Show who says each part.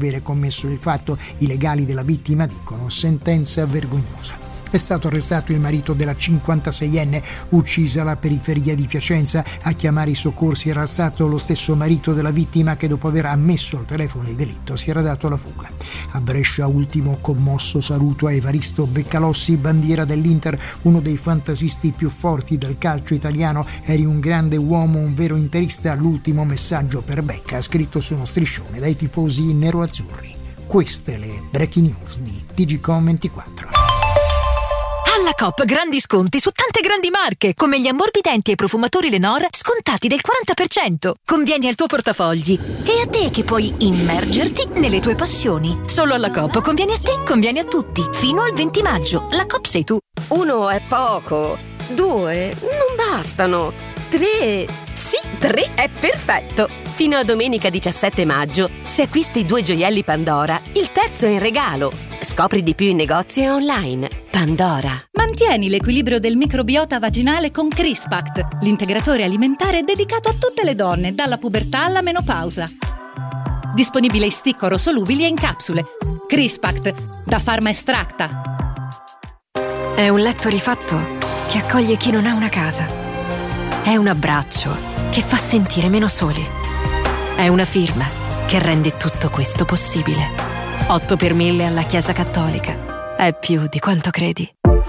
Speaker 1: avere commesso il fatto. I legali della vittima dicono sentenza vergognosa. È stato arrestato il marito della 56enne uccisa alla periferia di Piacenza. A chiamare i soccorsi era stato lo stesso marito della vittima che, dopo aver ammesso al telefono il delitto, si era dato alla fuga. A Brescia, ultimo commosso saluto a Evaristo Beccalossi, bandiera dell'Inter, uno dei fantasisti più forti del calcio italiano. Eri un grande uomo, un vero interista. L'ultimo messaggio per Becca, scritto su uno striscione dai tifosi nero-azzurri. Queste le breaking news di TGcom24.
Speaker 2: Alla Coop grandi sconti su tante grandi marche, come gli ammorbidenti e profumatori Lenor scontati del 40%. Convieni al tuo portafogli. E a te che puoi immergerti nelle tue passioni. Solo alla Coop conviene a te, conviene a tutti. Fino al 20 maggio. La Coop sei tu.
Speaker 3: 1 è poco, 2 non bastano, 3... Sì, 3 è perfetto! Fino a domenica 17 maggio, se acquisti 2 gioielli Pandora, il terzo è in regalo. Scopri di più in negozio e online. Pandora.
Speaker 4: Mantieni l'equilibrio del microbiota vaginale con Crispact, l'integratore alimentare dedicato a tutte le donne, dalla pubertà alla menopausa. Disponibile in stick orosolubili e in capsule. Crispact, da Pharma Extracta.
Speaker 5: È un letto rifatto che accoglie chi non ha una casa. È un abbraccio che fa sentire meno soli. È una firma che rende tutto questo possibile. 8 per 1000 alla Chiesa Cattolica. È più di quanto credi.